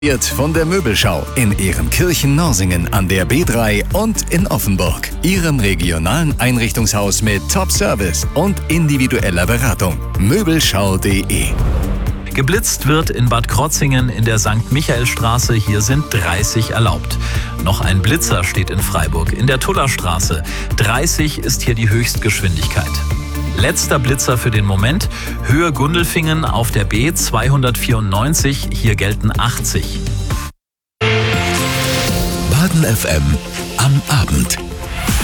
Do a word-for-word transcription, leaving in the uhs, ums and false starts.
Von der Möbelschau in Ehrenkirchen-Norsingen an der B drei und in Offenburg. Ihrem regionalen Einrichtungshaus mit Top-Service und individueller Beratung. Möbelschau punkt de. Geblitzt wird in Bad Krotzingen in der Sankt Michaelstraße. Hier sind dreißig erlaubt. Noch ein Blitzer steht in Freiburg in der Tullerstraße. dreißig ist hier die Höchstgeschwindigkeit. Letzter Blitzer für den Moment. Höhe Gundelfingen auf der B zweihundertvierundneunzig. Hier gelten achtzig. Baden F M am Abend.